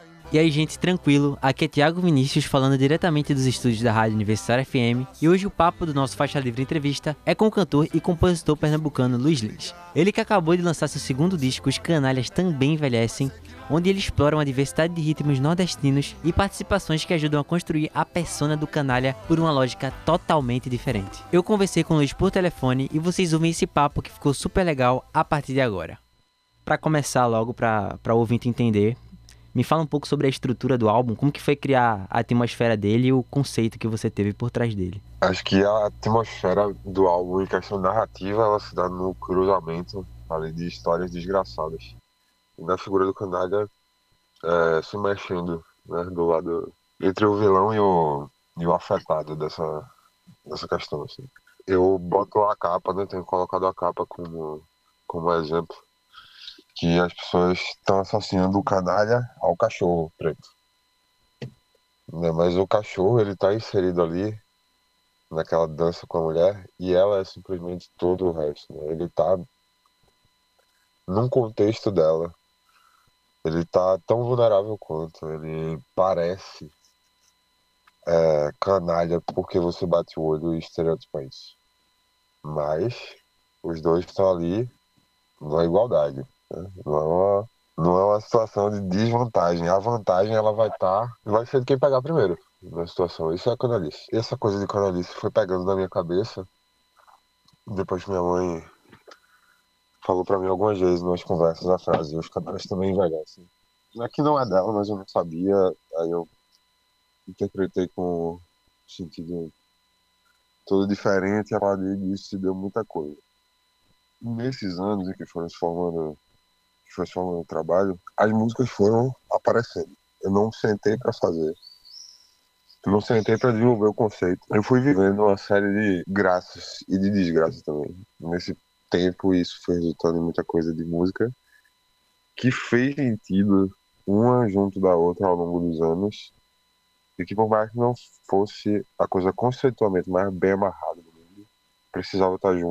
E aí, gente, tranquilo? Aqui é Thiago Vinícius falando diretamente dos estúdios da Rádio Universitária FM, e hoje o papo do nosso Faixa Livre Entrevista é com o cantor e compositor pernambucano Luiz Lins. Ele que acabou de lançar seu segundo disco, Os Canalhas Também Envelhecem, onde ele explora uma diversidade de ritmos nordestinos e participações que ajudam a construir a persona do canalha por uma lógica totalmente diferente. Eu conversei com o Luiz por telefone e vocês ouvem esse papo que ficou super legal a partir de agora. Para começar logo, para o ouvinte entender, me fala um pouco sobre a estrutura do álbum, como que foi criar a atmosfera dele e o conceito que você teve por trás dele. Acho que a atmosfera do álbum, em questão narrativa, ela se dá no cruzamento ali de histórias desgraçadas. E na figura do canalha se mexendo, né, do lado entre o vilão e o afetado dessa questão. Assim. Eu boto a capa, né, tenho colocado a capa como exemplo, que as pessoas estão associando o canalha ao cachorro preto. Né? Mas o cachorro, ele tá inserido ali naquela dança com a mulher e ela é simplesmente todo o resto, né? Ele tá num contexto dela, ele tá tão vulnerável quanto, ele parece canalha porque você bate o olho e estereotipa isso. Mas os dois estão ali na igualdade, né? Não é uma situação de desvantagem. A vantagem ela vai ser de quem pegar primeiro na situação. Isso é canalice. Essa coisa de canalice foi pegando na minha cabeça depois que minha mãe falou pra mim algumas vezes nas conversas a frase: os canalhas também envelhecem. Aqui não é dela, mas eu não sabia. Aí eu interpretei com sentido todo diferente e a partir disso se deu muita coisa. Nesses anos em que foi se formando o trabalho, as músicas foram aparecendo. Eu não sentei para fazer. Eu não sentei para desenvolver o conceito. Eu fui vivendo uma série de graças e de desgraças também. Nesse tempo, isso foi resultando em muita coisa de música que fez sentido uma junto da outra ao longo dos anos e que por mais que não fosse a coisa conceitualmente mais bem amarrada do mundo, precisava estar junto